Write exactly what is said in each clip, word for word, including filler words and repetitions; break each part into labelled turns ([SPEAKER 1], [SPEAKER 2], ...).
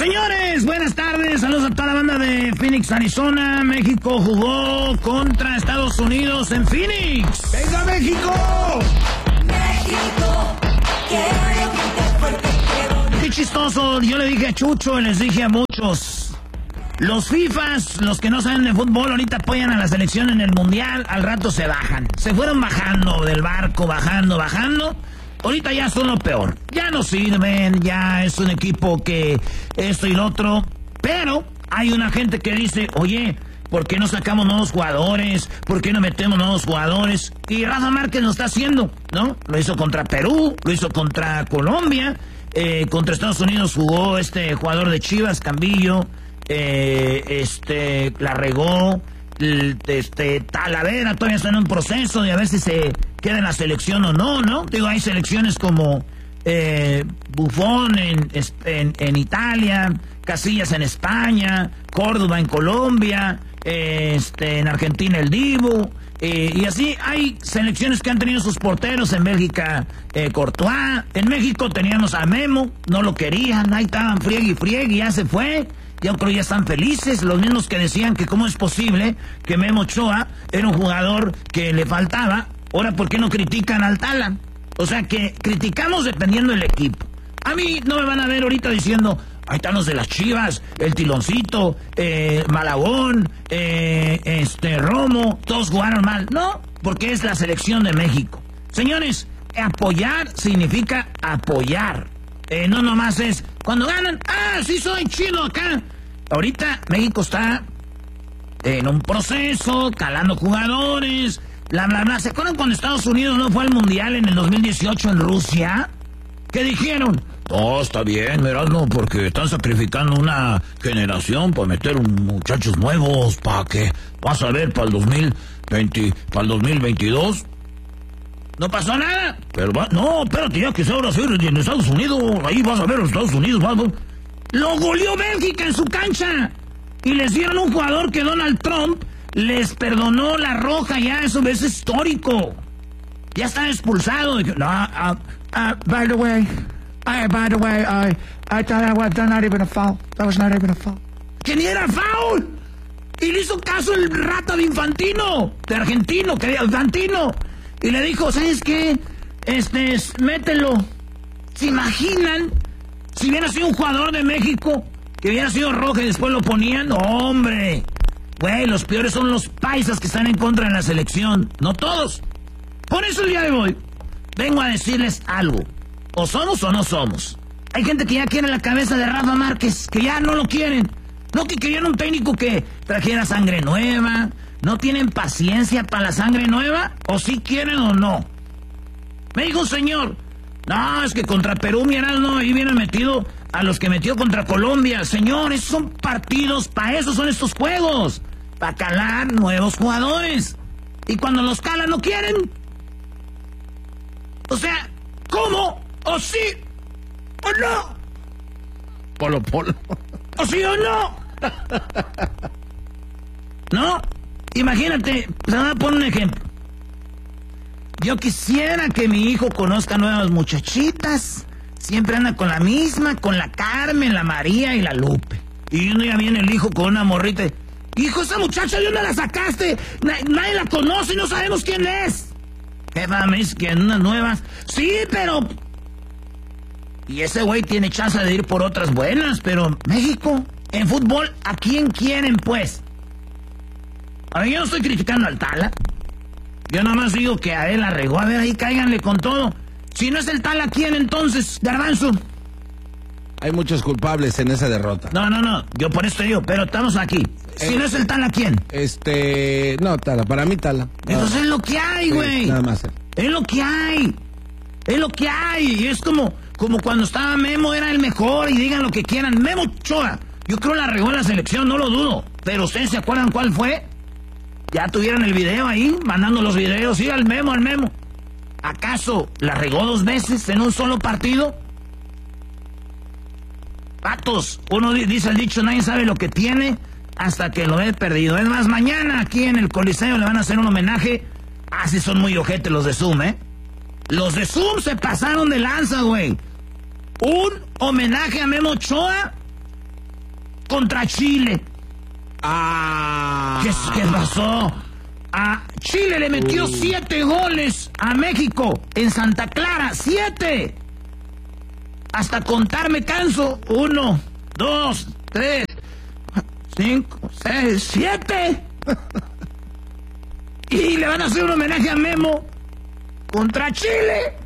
[SPEAKER 1] Señores, buenas tardes, saludos a toda la banda de Phoenix, Arizona. México jugó contra Estados Unidos en Phoenix.
[SPEAKER 2] ¡Venga, México!
[SPEAKER 3] México, quiero gritar fuerte, quiero...
[SPEAKER 1] Qué chistoso, yo le dije a Chucho y les dije a muchos. Los FIFAs, los que no saben de fútbol, ahorita apoyan a la selección en el Mundial, al rato se bajan. Se fueron bajando del barco, bajando, bajando. Ahorita ya son lo peor. Ya no sirven, ya es un equipo que esto y lo otro. Pero hay una gente que dice, oye, ¿por qué no sacamos nuevos jugadores? ¿Por qué no metemos nuevos jugadores? Y Rafa Márquez lo está haciendo, ¿no? Lo hizo contra Perú, lo hizo contra Colombia, eh, contra Estados Unidos jugó este jugador de Chivas, Cambillo, eh, este, la regó. Este Talavera todavía está en un proceso de a ver si se queda en la selección o no, ¿no? Digo, hay selecciones como eh, Buffon en, en, en Italia, Casillas en España, Córdoba en Colombia, eh, este en Argentina el Dibu, eh, y así hay selecciones que han tenido sus porteros. En Bélgica, eh, Courtois, en México teníamos a Memo, no lo querían, ahí estaban friegue y friegue, ya se fue. Yo creo que ya están felices, los mismos que decían que cómo es posible que Memo Ochoa era un jugador que le faltaba. Ahora, ¿por qué no critican al Tala? O sea, que criticamos dependiendo del equipo. A mí no me van a ver ahorita diciendo, ahí están los de las Chivas, el Tiloncito, eh, Malagón, eh, este Romo, todos jugaron mal. No, porque es la selección de México. Señores, apoyar significa apoyar. Eh, no nomás es, cuando ganan, ah, sí soy chido acá. Ahorita México está en un proceso, calando jugadores, bla, bla, bla. ¿Se acuerdan cuando Estados Unidos no fue al Mundial en el dos mil dieciocho en Rusia? ¿Qué dijeron? No, está bien, Merasmo, porque están sacrificando una generación para meter un muchachos nuevos, para que, vas a ver, para el dos mil veinte, para el dos mil veintidós. No pasó nada. Pero va, no, espérate, ya que es ahora sí, en Estados Unidos, ahí vas a ver los Estados Unidos, vamos. Lo goleó Bélgica en su cancha. Y les dieron un jugador que Donald Trump les perdonó la roja, ya eso es histórico. Ya está expulsado. No, uh, uh, by the way, I, by the way, I, I thought that was not even a foul. That was not even a foul. Que ni era foul. Y le hizo caso el rata de Infantino, de argentino, que era Infantino. Y le dijo, ¿sabes qué? Este, mételo. ¿Se imaginan si hubiera sido un jugador de México que hubiera sido roja y después lo ponían? ¡No, hombre! Güey, los peores son los paisas que están en contra de la selección. No todos. Por eso el día de hoy vengo a decirles algo. O somos o no somos. Hay gente que ya quiere la cabeza de Rafa Márquez, que ya no lo quieren. No, que querían un técnico que trajera sangre nueva. ¿No tienen paciencia para la sangre nueva? ¿O sí quieren o no? Me dijo un señor, no, es que contra Perú, mira, no, ahí viene metido a los que metió contra Colombia. Señores, son partidos, para eso son estos juegos. Para calar nuevos jugadores. Y cuando los calan no quieren. O sea, ¿cómo? ¿O sí? ¿O no?
[SPEAKER 2] Polo, polo.
[SPEAKER 1] ¿O sí o no? ¿No? Imagínate, se me va a poner un ejemplo. Yo quisiera que mi hijo conozca nuevas muchachitas. Siempre anda con la misma, con la Carmen, la María y la Lupe. Y uno ya viene el hijo con una morrita. Hijo, esa muchacha, ¿de dónde la sacaste? Na- nadie la conoce y no sabemos quién es. Jefa, me dice que en unas nuevas. Sí, pero... Y ese güey tiene chance de ir por otras buenas, pero México, en fútbol, ¿a quién quieren, pues? A ver, yo no estoy criticando al Tala. Yo nada más digo que a él la regó. A ver, ahí cáiganle con todo. Si no es el Tala, ¿quién entonces, Garbanzo?
[SPEAKER 2] Hay muchos culpables en esa derrota.
[SPEAKER 1] No, no, no. Yo por eso digo, pero estamos aquí. Si
[SPEAKER 2] Eh,
[SPEAKER 1] no es el Tala, ¿quién?
[SPEAKER 2] Este... No, Tala, para mí Tala.
[SPEAKER 1] Entonces es lo que hay,
[SPEAKER 2] Sí,
[SPEAKER 1] güey.
[SPEAKER 2] nada más.
[SPEAKER 1] Es lo que hay. Es lo que hay. Y es como, como cuando estaba Memo, era el mejor, y digan lo que quieran. Memo Ochoa, yo creo la regó en la selección, no lo dudo. Pero ¿ustedes se acuerdan cuál fue? Ya tuvieron el video ahí, mandando los videos. Sí, al Memo, al Memo. ¿Acaso la regó dos veces en un solo partido? Patos, uno di- dice el dicho, nadie sabe lo que tiene hasta que lo ve perdido. Es más, mañana aquí en el Coliseo le van a hacer un homenaje. Ah, sí son muy ojetes los de Zoom, ¿eh? Los de Zoom se pasaron de lanza, güey. Un homenaje a Memo Ochoa contra Chile.
[SPEAKER 2] Ah.
[SPEAKER 1] ¿Qué, qué pasó? A Chile le metió siete goles a México en Santa Clara. ¡Siete! Hasta contar me canso. Uno, dos, tres, cinco, seis, siete. Y le van a hacer un homenaje a Memo contra Chile.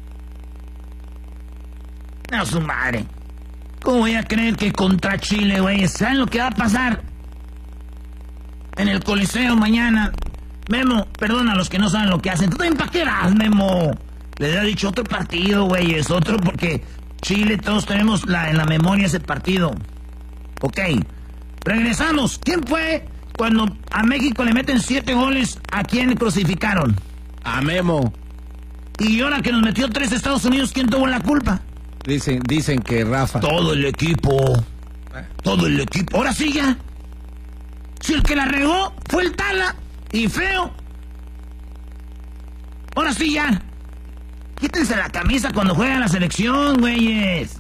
[SPEAKER 1] No, su madre. ¿Cómo voy a creer que contra Chile, güey? ¿Saben lo que va a pasar? En el Coliseo mañana. Memo, perdona a los que no saben lo que hacen. ¿Tú también para qué vas, Memo? Le había dicho otro partido, güey. Es otro porque Chile, todos tenemos la, en la memoria ese partido. Ok. Regresamos. ¿Quién fue cuando a México le meten siete goles? ¿A quién crucificaron?
[SPEAKER 2] A Memo.
[SPEAKER 1] Y ahora que nos metió tres Estados Unidos, ¿quién tuvo la culpa?
[SPEAKER 2] Dicen, dicen que Rafa.
[SPEAKER 1] Todo el equipo. Todo el equipo. Ahora sí ya. Si el que la regó fue el Tala. Y feo. Ahora sí ya. Quítense la camisa cuando juega la selección, güeyes.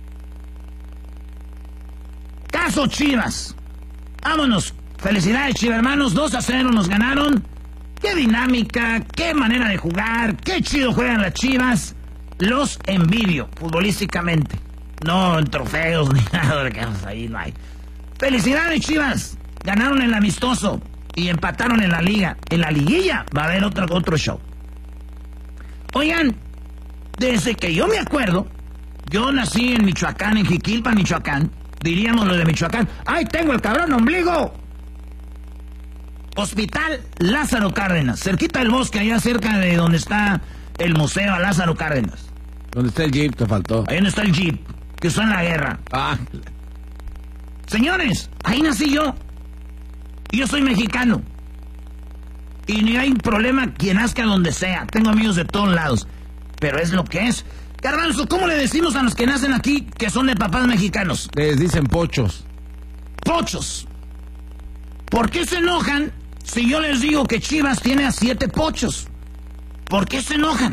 [SPEAKER 1] Caso Chivas. Vámonos. Felicidades, Chivas, hermanos. dos a cero nos ganaron. Qué dinámica, qué manera de jugar, qué chido juegan las Chivas. Los envidio futbolísticamente. No en trofeos ni nada de que ahí no hay. Felicidades, Chivas. Ganaron el amistoso y empataron en la liga. En la liguilla va a haber otro, otro show. Oigan, desde que yo me acuerdo, yo nací en Michoacán, en Jiquilpan, Michoacán. Diríamos lo de Michoacán. ¡Ay, tengo el cabrón ombligo! Hospital Lázaro Cárdenas, cerquita del bosque, allá cerca de donde está el museo a Lázaro Cárdenas.
[SPEAKER 2] ¿Dónde está el Jeep? Te faltó.
[SPEAKER 1] Ahí donde está el Jeep, que usó en la guerra.
[SPEAKER 2] Ah.
[SPEAKER 1] Señores, ahí nací yo. Y yo soy mexicano. Y ni hay problema quien nazca donde sea. Tengo amigos de todos lados. Pero es lo que es. Garbanzo, ¿cómo le decimos a los que nacen aquí que son de papás mexicanos?
[SPEAKER 2] Les dicen pochos.
[SPEAKER 1] Pochos. ¿Por qué se enojan si yo les digo que Chivas tiene a siete pochos? ¿Por qué se enojan?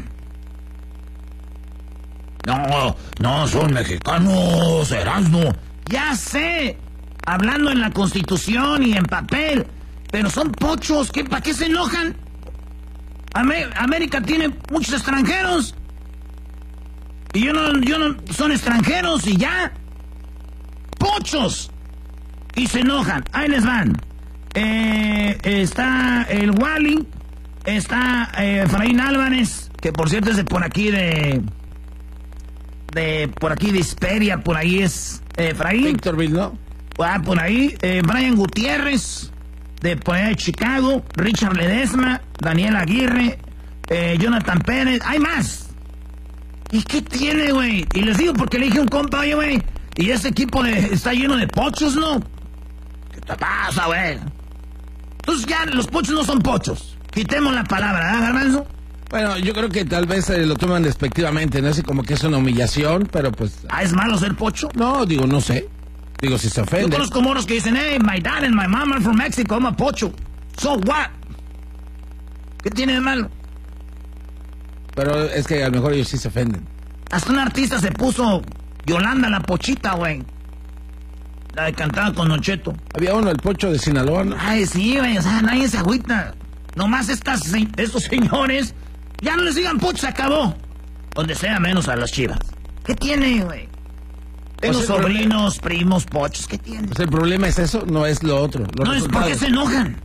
[SPEAKER 1] No, no, son mexicanos, Erasmo. Ya sé, hablando en la Constitución y en papel, pero son pochos, ¿qué, ¿para qué se enojan? Amé- América tiene muchos extranjeros. Y yo no, yo no, son extranjeros y ya. Pochos. Y se enojan, ahí les van. Eh, está el Wally, está eh, Efraín Álvarez, que por cierto es de por aquí de... de por aquí de Hesperia, por ahí es eh, Efraín.
[SPEAKER 2] Victorville, ¿no?
[SPEAKER 1] Ah, por ahí, eh, Brian Gutiérrez, de por allá de Chicago, Richard Ledesma, Daniel Aguirre, eh, Jonathan Pérez, hay más. ¿Y qué tiene, güey? Y les digo porque le dije a un compa, oye, güey, y ese equipo de, está lleno de pochos, ¿no? ¿Qué te pasa, güey? Entonces ya los pochos no son pochos. Quitemos la palabra, ¿verdad, Garbanzo?
[SPEAKER 2] Bueno, yo creo que tal vez eh, lo toman despectivamente, no sé, como que es una humillación, pero pues...
[SPEAKER 1] Ah, ¿es malo ser pocho?
[SPEAKER 2] No, digo, no sé. Digo, si se
[SPEAKER 1] Yo
[SPEAKER 2] ofende.
[SPEAKER 1] conozco moros que dicen, hey, my dad and my mom are from Mexico, I'm a pocho. So what? ¿Qué tiene de malo?
[SPEAKER 2] Pero es que a lo mejor ellos sí se ofenden.
[SPEAKER 1] Hasta un artista se puso Yolanda la Pochita, güey. La de cantaba con Don Cheto.
[SPEAKER 2] Había uno, el pocho de Sinaloa, ¿no?
[SPEAKER 1] Ay, sí, güey, o sea, nadie se agüita. Nomás estas, se- estos señores, ya no les digan pocho, se acabó. Donde sea, menos a las Chivas. ¿Qué tiene, güey? Tengo
[SPEAKER 2] O sea,
[SPEAKER 1] sobrinos, primos, pochos, ¿qué tiene?
[SPEAKER 2] Pues el problema es eso, no es lo otro. los
[SPEAKER 1] No es porque
[SPEAKER 2] resultados.
[SPEAKER 1] se enojan.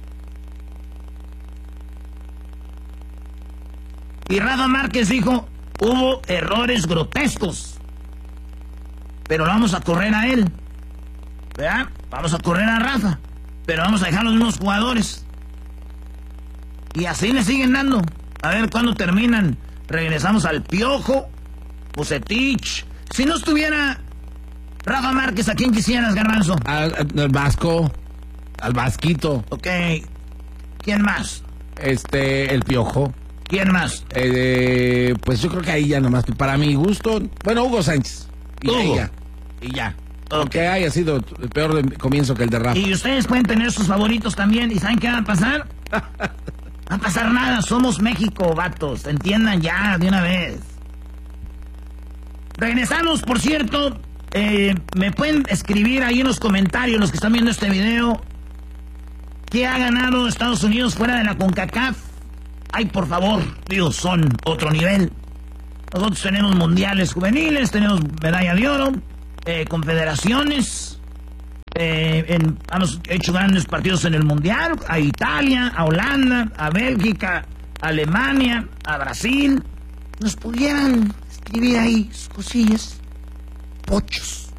[SPEAKER 1] Y Rafa Márquez dijo, hubo errores grotescos. Pero lo vamos a correr a él. ¿Verdad? Vamos a correr a Rafa. Pero vamos a dejar los mismos jugadores. Y así le siguen dando. A ver cuándo terminan. Regresamos al Piojo, Bucetich. Si no estuviera Rafa Márquez, ¿a quién quisieras, Garbanzo?
[SPEAKER 2] Al, al- al Vasco, al Vasquito,
[SPEAKER 1] Ok. ¿Quién más?
[SPEAKER 2] este, el Piojo.
[SPEAKER 1] ¿Quién más?
[SPEAKER 2] Eh, pues yo creo que ahí ya nomás, para mi gusto, bueno, Hugo Sánchez. Y
[SPEAKER 1] Hugo.
[SPEAKER 2] ahí ya. Y ya.
[SPEAKER 1] Ok.
[SPEAKER 2] Aunque haya sido el peor de- comienzo que el de Rafa.
[SPEAKER 1] Y ustedes pueden tener sus favoritos también. ¿Y saben qué va a pasar? No va a pasar nada. Somos México, vatos. Entiendan ya de una vez. Regresamos, por cierto. Eh, me pueden escribir ahí en los comentarios, los que están viendo este video, ¿qué ha ganado Estados Unidos fuera de la CONCACAF? Ay, por favor, Dios, son otro nivel. Nosotros tenemos mundiales juveniles, tenemos medalla de oro, eh, confederaciones, eh, en, hemos hecho grandes partidos en el mundial, a Italia, a Holanda, a Bélgica, a Alemania, a Brasil. Nos pudieran escribir ahí sus cosillas, pochos.